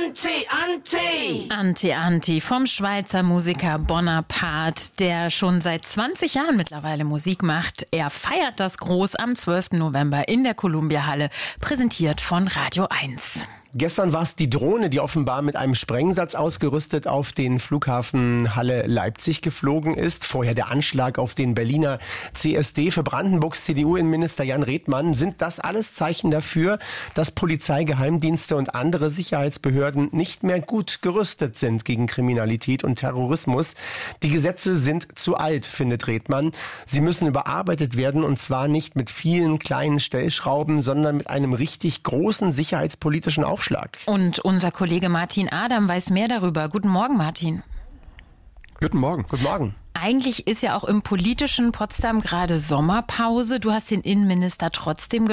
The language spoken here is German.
Anti vom Schweizer Musiker Bonaparte, der schon seit 20 Jahren mittlerweile Musik macht. Er feiert das groß am 12. November in der Columbia-Halle, präsentiert von Radio 1. Gestern war es die Drohne, die offenbar mit einem Sprengsatz ausgerüstet auf den Flughafen Halle-Leipzig geflogen ist. Vorher der Anschlag auf den Berliner CSD. Für Brandenburgs CDU-Innenminister Jan Redmann sind das alles Zeichen dafür, dass Polizei, Geheimdienste und andere Sicherheitsbehörden nicht mehr gut gerüstet sind gegen Kriminalität und Terrorismus. Die Gesetze sind zu alt, findet Redmann. Sie müssen überarbeitet werden, und zwar nicht mit vielen kleinen Stellschrauben, sondern mit einem richtig großen sicherheitspolitischen Aufschlag. Und unser Kollege Martin Adam weiß mehr darüber. Guten Morgen, Martin. Guten Morgen. Guten Morgen. Eigentlich ist ja auch im politischen Potsdam gerade Sommerpause. Du hast den Innenminister trotzdem